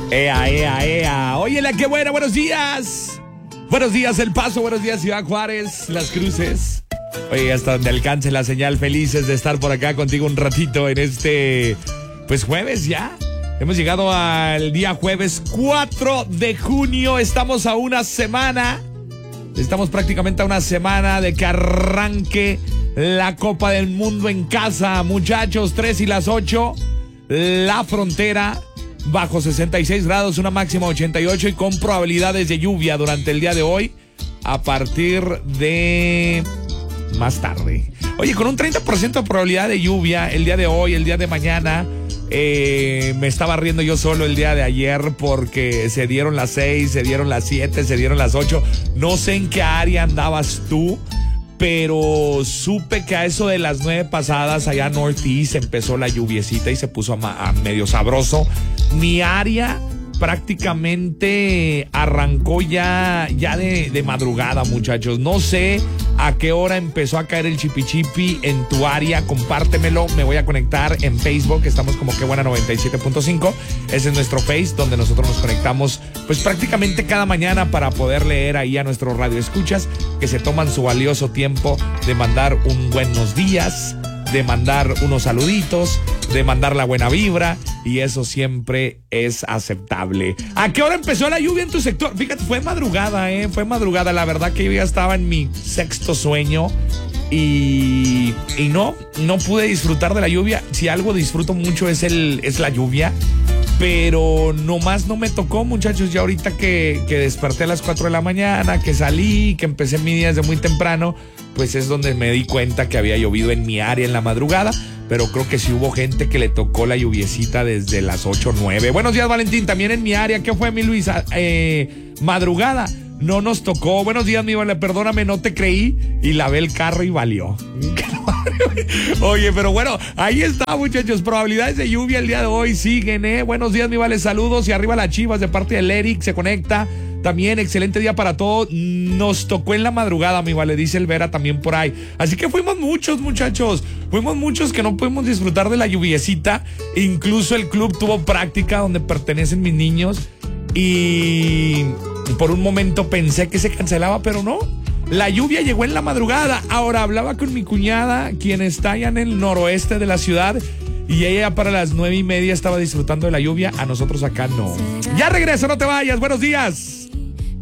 Ea, ea, ea. Oye, la que buena, buenos días. Buenos días, El Paso, buenos días, Ciudad Juárez, Las Cruces. Oye, hasta donde alcance la señal, felices de estar por acá contigo un ratito en este, pues jueves ya. Hemos llegado al día jueves 4 de junio, estamos a una semana. Estamos prácticamente a una semana de que arranque la Copa del Mundo en casa, muchachos, 3 y las 8. La Frontera, bajo 66 grados, una máxima 88 y con probabilidades de lluvia durante el día de hoy a partir de más tarde. Oye, con un 30% de probabilidad de lluvia el día de hoy, el día de mañana. Me estaba riendo yo solo el día de ayer porque se dieron las 6, se dieron las 7, se dieron las 8. No sé en qué área andabas tú, pero supe que a eso de las 9 pasadas allá Northeast empezó la lluviecita y se puso a medio sabroso. Mi área prácticamente arrancó ya de madrugada, muchachos. No sé a qué hora empezó a caer el chipichipi en tu área. Compártemelo, me voy a conectar en Facebook. Estamos como Que Buena 97.5. Ese es nuestro Face, donde nosotros nos conectamos pues prácticamente cada mañana para poder leer ahí a nuestros radioescuchas que se toman su valioso tiempo de mandar un buenos días, de mandar unos saluditos, de mandar la buena vibra, y eso siempre es aceptable. ¿A qué hora empezó la lluvia en tu sector? Fíjate, fue madrugada, fue madrugada. La verdad que yo ya estaba en mi sexto sueño y no pude disfrutar de la lluvia. Si algo disfruto mucho es la lluvia, pero nomás no me tocó, muchachos. Ya ahorita que desperté a las 4 de la mañana, que salí, que empecé mi día desde muy temprano, pues es donde me di cuenta que había llovido en mi área en la madrugada, pero creo que sí hubo gente que le tocó la lluviecita desde las 8 o 9. Buenos días, Valentín, también en mi área. ¿Qué fue, mi Luisa? Madrugada, no nos tocó. Buenos días, mi Vale, perdóname, no te creí y lavé el carro y valió. Oye, pero bueno, ahí está, muchachos. Probabilidades de lluvia el día de hoy siguen, Buenos días, mi Vale, saludos y arriba las Chivas de parte del Eric, se conecta. También excelente día para todos. Nos tocó en la madrugada, mi Vale, dice el Vera también por ahí. Así que fuimos muchos, muchachos. Fuimos muchos que no pudimos disfrutar de la lluviecita. Incluso el club tuvo práctica donde pertenecen mis niños. Y por un momento pensé que se cancelaba, pero no. La lluvia llegó en la madrugada. Ahora hablaba con mi cuñada, quien está allá en el noroeste de la ciudad, y ella para las 9:30 estaba disfrutando de la lluvia. A nosotros acá no. Ya regreso, no te vayas. Buenos días.